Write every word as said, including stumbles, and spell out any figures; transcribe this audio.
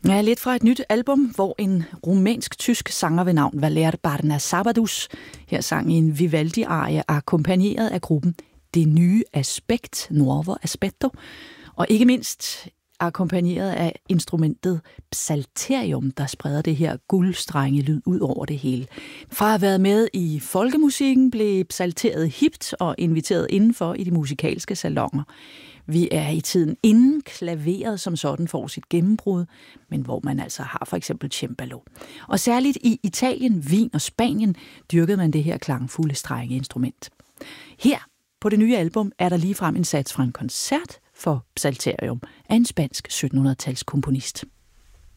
Ja, lidt fra et nyt album, hvor en rumænsk-tysk sanger ved navn Valer Barnasabadus her sang i en Vivaldi-arie akkompagneret af gruppen Det Nye Aspekt, Nuovo Aspetto, og ikke mindst akkompagneret af instrumentet psalterium, der spreder det her guldstrenge lyd ud over det hele. Fra at have været med i folkemusikken blev psalteret hipt og inviteret indenfor i de musikalske salonger. Vi er i tiden inden klaveret som sådan får sit gennembrud, men hvor man altså har for eksempel cembalo. Og særligt i Italien, Wien og Spanien dyrkede man det her klangfulde strengeinstrument. Her på det nye album er der ligefrem en sats fra en koncert for psalterium af en spansk syttenhundrede-tals komponist.